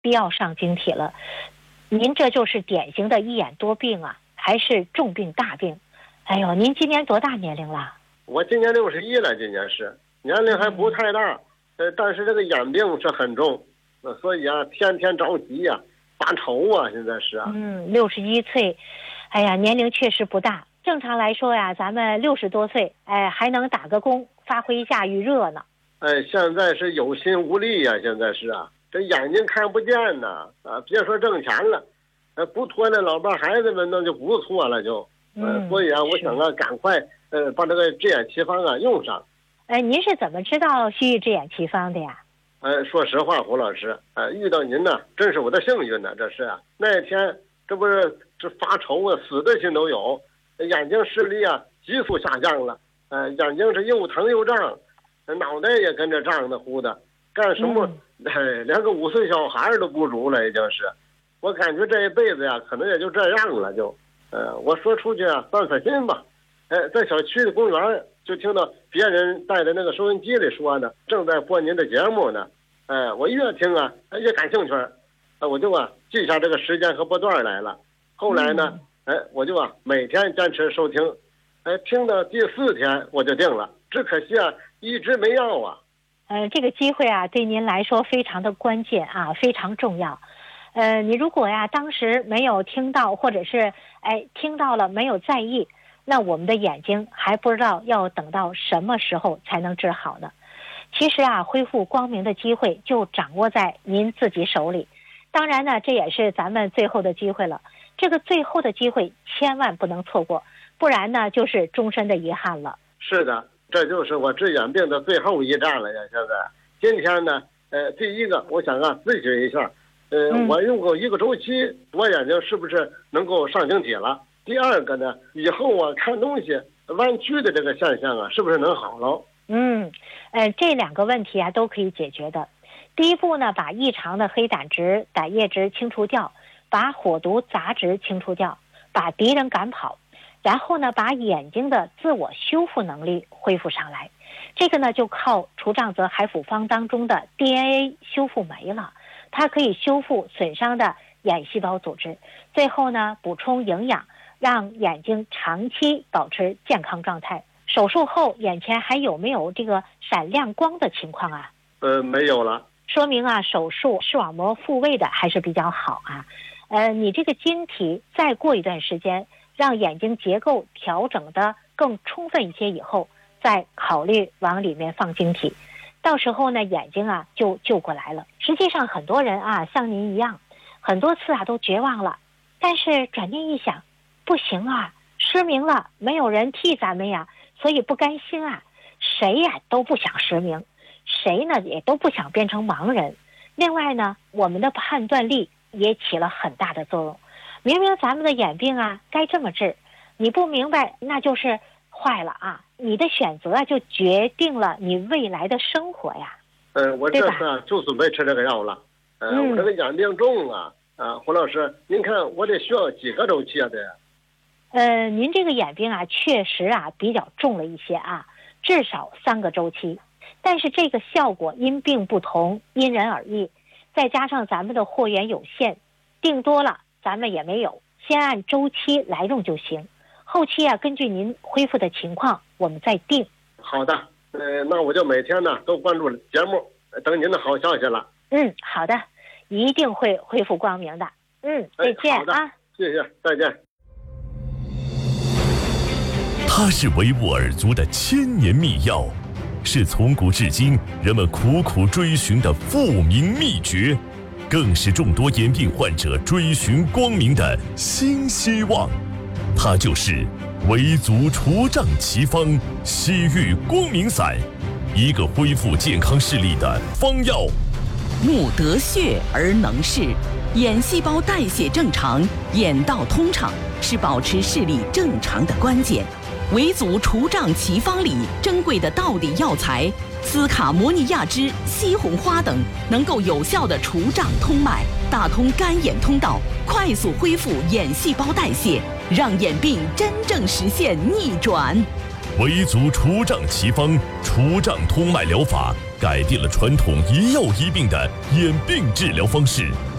必要上晶体了。您这就是典型的一眼多病啊，还是重病大病。哎呦，您今年多大年龄了？ 我今年61了，今年是年龄还不太大，但是这个眼病是很重，所以啊，天天着急呀，发愁啊，现在是啊。 61岁，哎呀，年龄确实不大。正常来说呀，咱们60多岁，还能打个工，发挥一下余热呢。 现在是有心无力呀，现在是啊，这眼睛看不见呐，别说挣钱了，不拖那老伴孩子们那就不错了就。所以啊，我想啊，赶快把这个治眼奇方啊用上。 您是怎么知道西域治眼奇方的呀？ 说实话，胡老师，遇到您呢，真是我的幸运呢。这是啊，那天这不是这发愁啊，死的心都有，眼睛视力啊急速下降了，眼睛是又疼又胀，脑袋也跟着胀的乎的，干什么连个5岁小孩都不如了，已经是。我感觉这一辈子呀，可能也就这样了，就。我说出去啊，散散心吧。在小区的公园就听到别人带着那个收音机里说呢，正在播您的节目呢。我越听啊，越感兴趣。我就记下这个时间和播段来了。后来呢，我就每天坚持收听。听到第4天我就定了，只可惜啊，一直没要啊。 这个机会啊，对您来说非常的关键啊，非常重要。你如果呀当时没有听到，或者是听到了没有在意，那我们的眼睛还不知道要等到什么时候才能治好呢。其实啊，恢复光明的机会就掌握在您自己手里。当然呢，这也是咱们最后的机会了。这个最后的机会千万不能错过，不然呢就是终身的遗憾了。 是的，这就是我治眼病的最后一站了呀。现在今天呢，第一个我想咨询一下。我用过1个周期，我眼睛是不是能够上晶体了？第二个呢，以后看东西弯曲的这个现象是不是能好了？ 这2个问题都可以解决的。第一步呢，把异常的黑胆值、胆液值清除掉，把火毒杂质清除掉，把敌人赶跑，然后呢，把眼睛的自我修复能力恢复上来。这个呢，就靠除障泽海辅方当中的 DNA 修复酶了。它可以修复损伤的眼细胞组织，最后呢补充营养，让眼睛长期保持健康状态。手术后眼前还有没有这个闪亮光的情况啊？ 没有了， 说明手术视网膜复位的还是比较好啊。你这个晶体再过一段时间，让眼睛结构调整的更充分一些以后，再考虑往里面放晶体。到时候呢，眼睛就救过来了。实际上很多人像您一样，很多次都绝望了，但是转念一想，不行失明了，没有人替咱们呀，所以不甘心谁都不想失明，谁呢也都不想变成盲人。另外呢，我们的判断力也起了很大的作用。明明咱们的眼病该这么治，你不明白那就是坏了你的选择就决定了你未来的生活呀。 我这次就准备吃这个药了。我这个眼病重胡老师，您看我得需要几个周期得？ 您这个眼病确实比较重了一些至少3个周期。但是这个效果因病不同，因人而异。再加上咱们的货源有限，定多了咱们也没有，先按周期来用就行。后期根据您恢复的情况，我们再定。 好的，那我就每天呢都关注节目，等您的好消息了。 好的，一定会恢复光明的。再见好的，谢谢，再见。 它是维吾尔族的千年秘药，是从古至今人们苦苦追寻的复明秘诀，更是众多眼病患者追寻光明的新希望。它就是维族除障奇方西域光明散，一个恢复健康视力的方药。 目得血而能视，眼细胞代谢正常，眼道通畅是保持视力正常的关键。维族除障奇方里珍贵的道理药材斯卡摩尼亚脂、西红花等，能够有效的除障通脉，打通干眼通道，快速恢复眼细胞代谢，让眼病真正实现逆转。 维族除障奇方除障通脉疗法改变了传统一药一病的眼病治疗方式，